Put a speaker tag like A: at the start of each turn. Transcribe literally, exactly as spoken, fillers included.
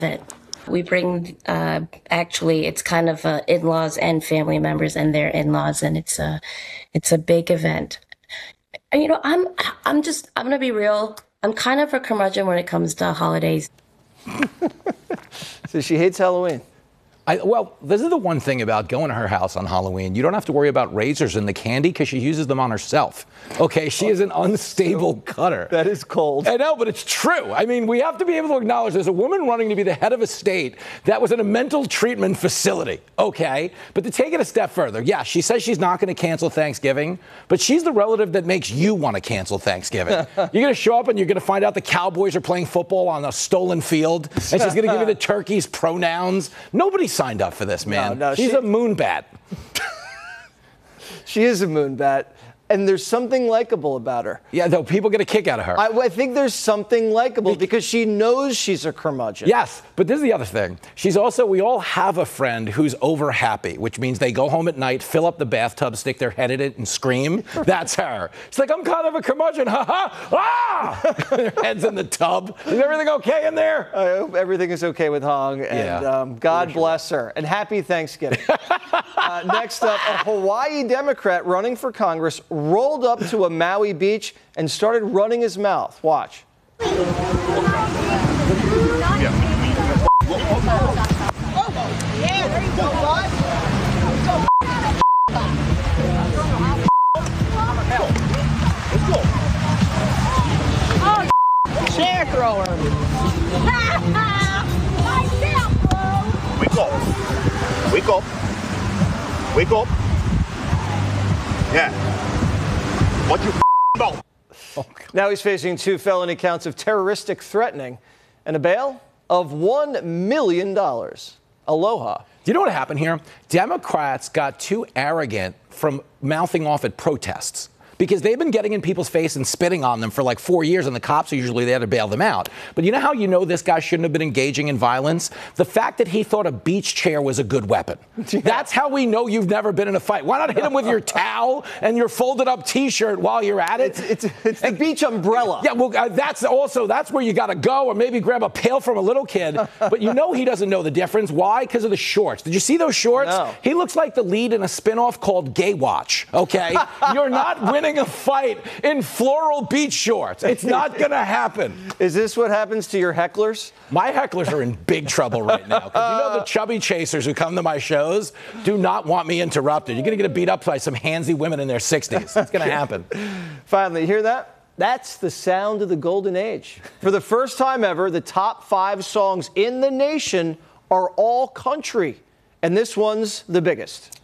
A: That we bring, uh, actually, it's kind of uh, in-laws and family members and their in-laws, and it's a, it's a big event. And, you know, I'm, I'm just, I'm gonna be real. I'm kind of a curmudgeon when it comes to holidays.
B: So she hates Halloween.
C: I, well, this is the one thing about going to her house on Halloween. You don't have to worry about razors in the candy because she uses them on herself. Okay, she is an unstable cutter.
B: That is cold.
C: I know, but it's true. I mean, we have to be able to acknowledge there's a woman running to be the head of a state that was in a mental treatment facility. Okay, but to take it a step further, yeah, she says she's not going to cancel Thanksgiving, but she's the relative that makes you want to cancel Thanksgiving. You're going to show up and you're going to find out the Cowboys are playing football on a stolen field, and she's going to give you the turkey's pronouns. Nobody signed up for this, man.
B: No, no,
C: She's
B: she,
C: a moonbat.
B: She is a moonbat, and there's something likable about her.
C: Yeah, though people get a kick out of her.
B: I, I think there's something likable because she knows she's a curmudgeon.
C: Yes, but this is the other thing. She's also, we all have a friend who's over happy, which means they go home at night, fill up the bathtub, stick their head in it, and scream. That's her. It's like, I'm kind of a curmudgeon, ha ha, ah! Their head's in the tub. Is everything okay in there?
B: I hope everything is okay with Hong, and
C: Yeah.
B: um, God bless her, and happy Thanksgiving. uh, next up, a Hawaii Democrat running for Congress rolled up to a Maui beach and started running his mouth. Watch.
D: Yeah, there you go, bud. Let's go. Oh, chair thrower.
E: Wake up. Wake up. Wake up. Yeah. What you about?
B: Now he's facing two felony counts of terroristic threatening and a bail of one million dollars. Aloha.
C: Do you know what happened here? Democrats got too arrogant from mouthing off at protests because they've been getting in people's face and spitting on them for like four years, and the cops are usually there to bail them out. But you know how you know this guy shouldn't have been engaging in violence? The fact that he thought a beach chair was a good weapon. Yeah. That's how we know you've never been in a fight. Why not hit him with your towel and your folded up T-shirt while you're at it?
B: It's, it's, it's the beach umbrella.
C: Yeah, well, uh, that's also, that's where you got to go, or maybe grab a pail from a little kid. But you know he doesn't know the difference. Why? Because of the shorts. Did you see those shorts?
B: No.
C: He looks like the lead in a spinoff called Gay Watch, okay? You're not winning a fight in floral beach shorts. It's not going to happen.
B: Is this what happens to your hecklers?
C: My hecklers are in big trouble right now. Because you know the chubby chasers who come to my shows do not want me interrupted. You're going to get beat up by some handsy women in their sixties. It's going to happen.
B: Finally, you hear that? That's the sound of the golden age. For the first time ever, the top five songs in the nation are all country. And this one's the biggest.